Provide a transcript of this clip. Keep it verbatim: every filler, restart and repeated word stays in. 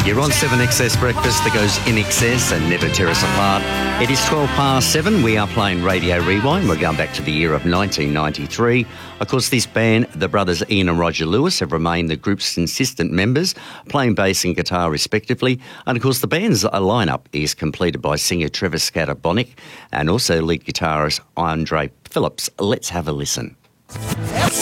You're on seven X S Breakfast that goes in excess and never tear us apart. It is twelve past seven. We are playing Radio Rewind. We're going back to the year of nineteen ninety-three. Of course, this band, the brothers Ian and Roger Lewis, have remained the group's consistent members, playing bass and guitar respectively. And of course, the band's lineup is completed by singer Trevor Scatterbonic and also lead guitarist Andre Phillips. Let's have a listen.